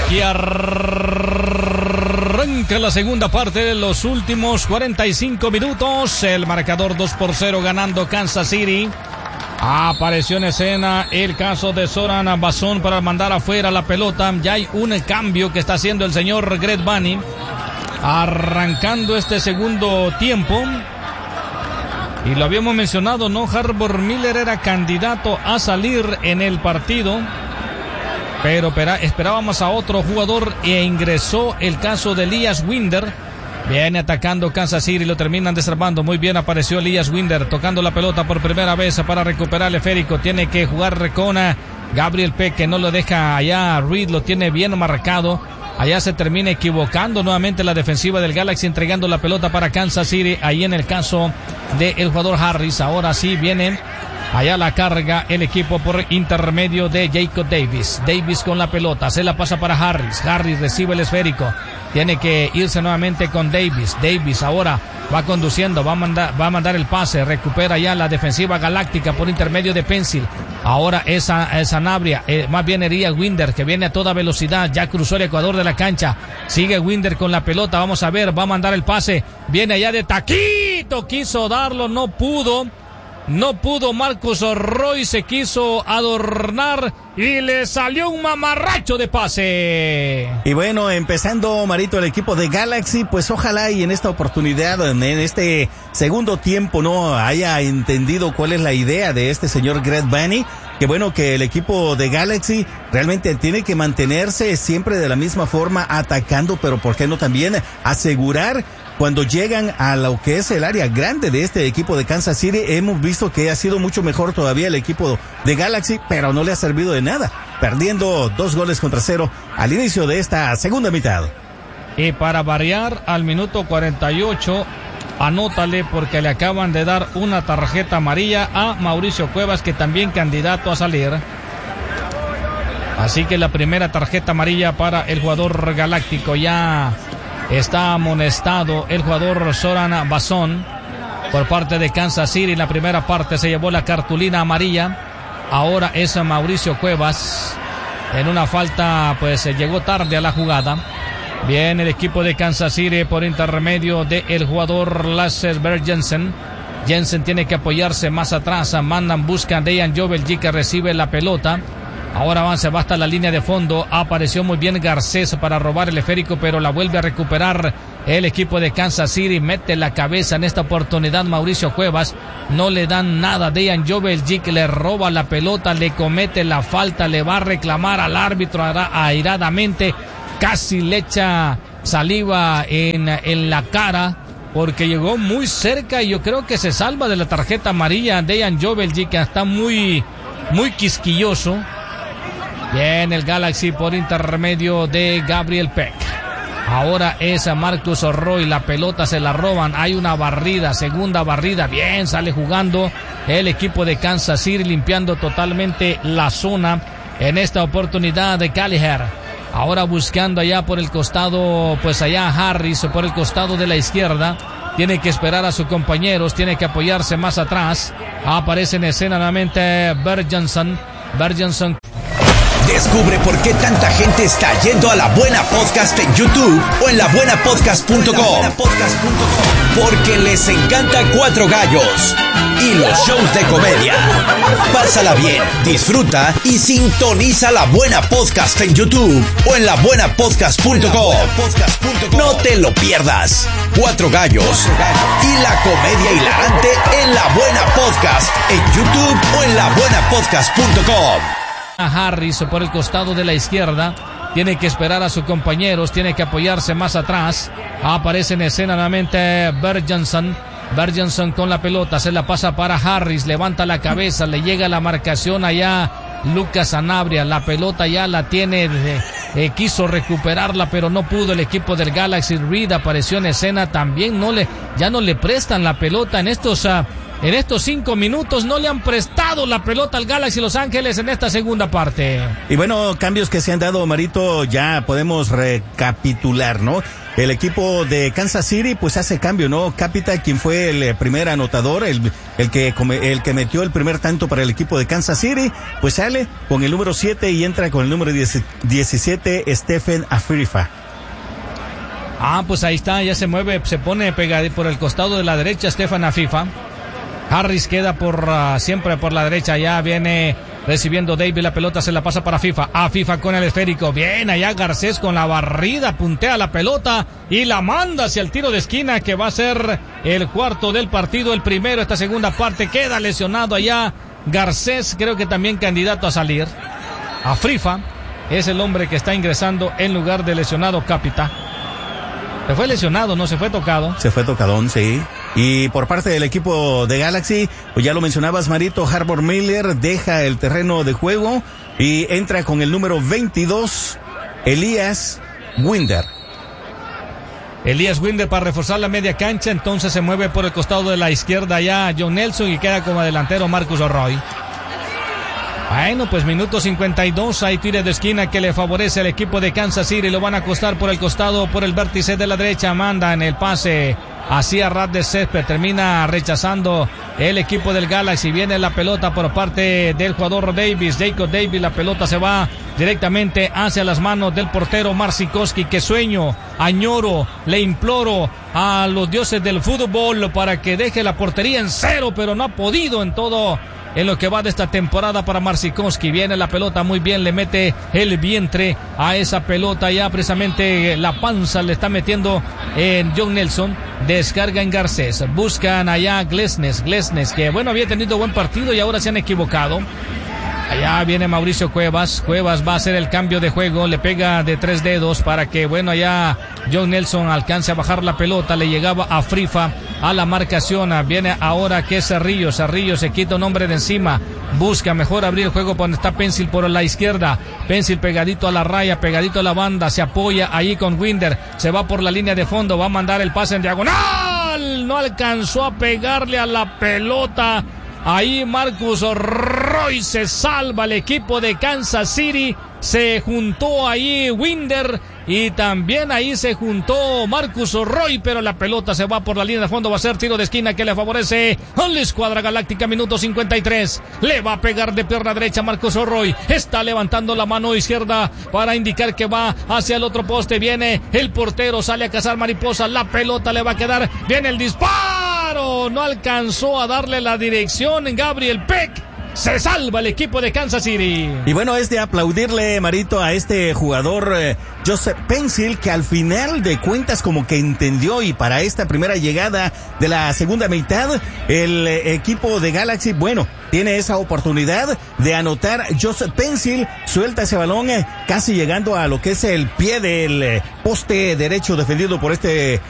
Y arranca la segunda parte de los últimos 45 minutos. El marcador 2-0 ganando Kansas City. Apareció en escena el caso de Zoran Basón para mandar afuera la pelota. Ya hay un cambio que está haciendo el señor Greg Vanney. Arrancando este segundo tiempo. Y lo habíamos mencionado, ¿no? Harbor Miller era candidato a salir en el partido. Pero esperábamos a otro jugador e ingresó el caso de Elias Winder. Viene atacando Kansas City, lo terminan desarmando. Muy bien apareció Elias Winder tocando la pelota por primera vez para recuperar el esférico. Tiene que jugar con Gabriel Peck, que no lo deja allá. Reed lo tiene bien marcado. Allá se termina equivocando nuevamente la defensiva del Galaxy, entregando la pelota para Kansas City. Ahí en el caso del jugador Harris. Ahora sí viene allá la carga el equipo por intermedio de Jacob Davis. Davis con la pelota, se la pasa para Harris. Harris recibe el esférico. Tiene que irse nuevamente con Davis. Davis ahora va conduciendo, va a mandar el pase. Recupera ya la defensiva galáctica por intermedio de Pencil. Ahora es Sanabria, más bien Elias Winder, que viene a toda velocidad. Ya cruzó el ecuador de la cancha. Sigue Winder con la pelota. Vamos a ver, va a mandar el pase. Viene allá de taquito. Quiso darlo, no pudo. No pudo Marcus Roy, se quiso adornar y le salió un mamarracho de pase. Y bueno, empezando, Marito, el equipo de Galaxy, pues ojalá y en esta oportunidad, en este segundo tiempo, no haya entendido cuál es la idea de este señor Greg Vanney. Que bueno, que el equipo de Galaxy realmente tiene que mantenerse siempre de la misma forma atacando, pero por qué no también asegurar cuando llegan a lo que es el área grande de este equipo de Kansas City. Hemos visto que ha sido mucho mejor todavía el equipo de Galaxy, pero no le ha servido de nada, perdiendo 2-0 al inicio de esta segunda mitad. Y para variar, al minuto 48, anótale, porque le acaban de dar una tarjeta amarilla a Mauricio Cuevas, que también candidato a salir. Así que la primera tarjeta amarilla para el jugador galáctico. Ya está amonestado el jugador Zoran Basón por parte de Kansas City. En la primera parte se llevó la cartulina amarilla. Ahora es Mauricio Cuevas. En una falta, pues llegó tarde a la jugada. Bien, el equipo de Kansas City por intermedio del jugador Lasse Bergensen. Jensen tiene que apoyarse más atrás. Mandan, buscan Dejan Joveljic, que recibe la pelota. Ahora avanza, va hasta la línea de fondo. Apareció muy bien Garcés para robar el esférico, pero la vuelve a recuperar el equipo de Kansas City. Mete la cabeza en esta oportunidad Mauricio Cuevas. No le dan nada. Dejan Joveljic le roba la pelota, le comete la falta, le va a reclamar al árbitro airadamente. Casi le echa saliva en la cara, porque llegó muy cerca y yo creo que se salva de la tarjeta amarilla. Dejan Joveljic, que está muy quisquilloso. Bien, el Galaxy por intermedio de Gabriel Peck. Ahora es a Marcus Roy, la pelota se la roban. Hay una barrida, segunda barrida. Bien, sale jugando el equipo de Kansas City, limpiando totalmente la zona en esta oportunidad de Gallagher. Ahora buscando allá por el costado, pues allá Harris por el costado de la izquierda. Tiene que esperar a sus compañeros, tiene que apoyarse más atrás. Aparece en escena nuevamente Bergensen. Descubre por qué tanta gente está yendo a La Buena Podcast en YouTube o en labuenapodcast.com. Porque les encanta Cuatro Gallos y los shows de comedia. Pásala bien, disfruta y sintoniza La Buena Podcast en YouTube o en labuenapodcast.com. No te lo pierdas. Cuatro Gallos y la comedia hilarante en La Buena Podcast en YouTube o en labuenapodcast.com. Harris por el costado de la izquierda. Tiene que esperar a sus compañeros, tiene que apoyarse más atrás. Aparece en escena nuevamente Bergensen con la pelota, se la pasa para Harris, levanta la cabeza, le llega la marcación allá Lucas Sanabria, la pelota ya la tiene, quiso recuperarla pero no pudo el equipo del Galaxy. Reed apareció en escena también, ya no le prestan la pelota en estos 5 minutos, no le han prestado la pelota al Galaxy Los Ángeles en esta segunda parte. Y bueno, cambios que se han dado, Marito, ya podemos recapitular, ¿no? El equipo de Kansas City pues hace cambio, ¿no? Capita, quien fue el primer anotador, el el que metió el primer tanto para el equipo de Kansas City, pues sale con el número 7 y entra con el número 17, Stephen Afifá. Pues ahí está, ya se mueve, se pone pegado por el costado de la derecha Stephen Afifá. Harris queda siempre por la derecha, ya viene recibiendo Davis, la pelota se la pasa para Afifá. Afifá con el esférico, bien allá Garcés con la barrida, puntea la pelota y la manda hacia el tiro de esquina que va a ser el cuarto del partido, el primero esta segunda parte. Queda lesionado allá Garcés, creo que también candidato a salir. Afifá es el hombre que está ingresando en lugar de lesionado Capita. Se fue lesionado, no se fue tocado. Se fue tocadón, sí. Y por parte del equipo de Galaxy, pues ya lo mencionabas, Marito, Harbor Miller deja el terreno de juego y entra con el número 22, Elias Winder. Elias Winder para reforzar la media cancha, entonces se mueve por el costado de la izquierda ya John Nelson y queda como delantero Marcus Roy. Bueno, pues minuto 52, hay tiro de esquina que le favorece al equipo de Kansas City, lo van a acostar por el costado, por el vértice de la derecha, manda en el pase hacia ras de césped, termina rechazando el equipo del Galaxy, viene la pelota por parte del jugador Jacob Davis, la pelota se va directamente hacia las manos del portero Marcikoski, que sueño, añoro, le imploro a los dioses del fútbol para que deje la portería en cero, pero no ha podido en lo que va de esta temporada para Marcikoski. Viene la pelota muy bien, le mete el vientre a esa pelota, ya precisamente la panza le está metiendo en John Nelson, descarga en Garcés, buscan allá Glesnes que bueno, había tenido buen partido y ahora se han equivocado. Allá viene Mauricio Cuevas va a hacer el cambio de juego, le pega de 3 dedos para que bueno, allá John Nelson alcance a bajar la pelota, le llegaba a Frifa a la marcación, viene ahora que Cerrillo se quita un hombre de encima, busca mejor abrir el juego cuando está Pencil por la izquierda, Pencil pegadito a la raya, pegadito a la banda, se apoya ahí con Winder, se va por la línea de fondo, va a mandar el pase en diagonal, no alcanzó a pegarle a la pelota. Ahí Marcus Roy se salva el equipo de Kansas City. Se juntó ahí Winder y también ahí se juntó Marcus Roy, pero la pelota se va por la línea de fondo, va a ser tiro de esquina que le favorece a la Escuadra Galáctica, minuto 53, le va a pegar de pierna derecha Marcus Roy, está levantando la mano izquierda para indicar que va hacia el otro poste, viene el portero, sale a cazar mariposa, la pelota le va a quedar, viene el disparo, no alcanzó a darle la dirección Gabriel Peck. Se salva el equipo de Kansas City. Y bueno, es de aplaudirle, Marito, a este jugador Joseph Pencil, que al final de cuentas como que entendió, y para esta primera llegada de la segunda mitad, el equipo de Galaxy, bueno, tiene esa oportunidad de anotar. Joseph Pencil suelta ese balón casi llegando a lo que es el pie del poste derecho defendido por este